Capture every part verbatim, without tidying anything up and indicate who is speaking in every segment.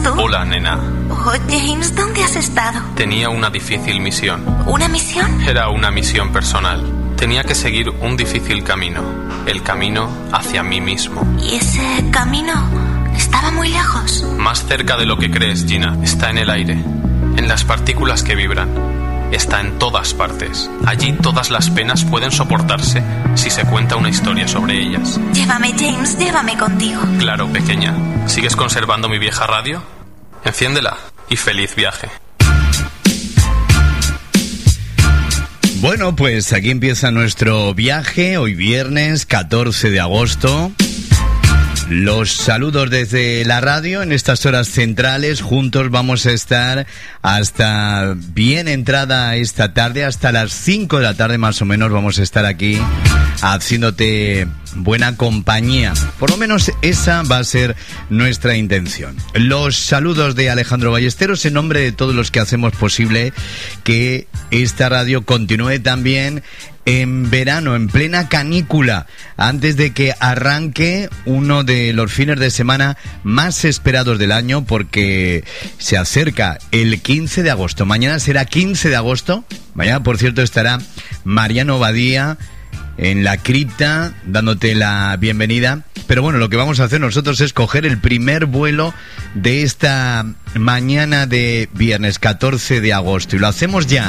Speaker 1: tú?
Speaker 2: Hola, nena.
Speaker 1: Oh, James, ¿dónde has estado?
Speaker 2: Tenía una difícil misión.
Speaker 1: ¿Una misión?
Speaker 2: Era una misión personal. Tenía que seguir un difícil camino. El camino hacia mí mismo.
Speaker 1: ¿Y ese camino estaba muy lejos?
Speaker 2: Más cerca de lo que crees, Gina. Está en el aire, en las partículas que vibran. Está en todas partes. Allí todas las penas pueden soportarse si se cuenta una historia sobre ellas.
Speaker 1: Llévame, James, llévame contigo.
Speaker 2: Claro, pequeña. ¿Sigues conservando mi vieja radio? Enciéndela y feliz viaje.
Speaker 3: Bueno, pues aquí empieza nuestro viaje, hoy viernes catorce de agosto. Los saludos desde la radio en estas horas centrales. Juntos vamos a estar hasta bien entrada esta tarde, hasta las cinco de la tarde más o menos vamos a estar aquí haciéndote buena compañía. Por lo menos esa va a ser nuestra intención. Los saludos de Alejandro Ballesteros en nombre de todos los que hacemos posible que esta radio continúe también en verano, en plena canícula, antes de que arranque uno de los fines de semana más esperados del año, porque se acerca el quince de agosto. Mañana será quince de agosto. Mañana, por cierto, estará Mariano Badía en la cripta dándote la bienvenida. Pero bueno, lo que vamos a hacer nosotros es coger el primer vuelo de esta mañana de viernes catorce de agosto y lo hacemos ya.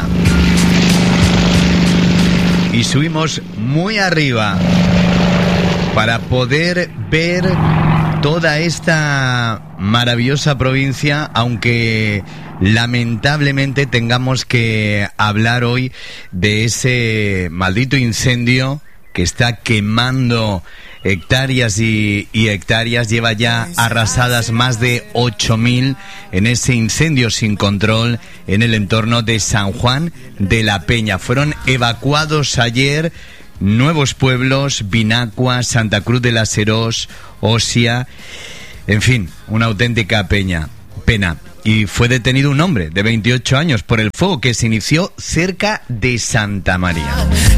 Speaker 3: Y subimos muy arriba para poder ver toda esta maravillosa provincia, aunque lamentablemente tengamos que hablar hoy de ese maldito incendio que está quemando hectáreas y, y hectáreas. Lleva ya arrasadas más de ocho mil en ese incendio sin control en el entorno de San Juan de la Peña. Fueron evacuados ayer nuevos pueblos, Vinacua, Santa Cruz de las Herós, Osia, en fin, una auténtica peña, pena. Y fue detenido un hombre de veintiocho años por el fuego que se inició cerca de Santa María.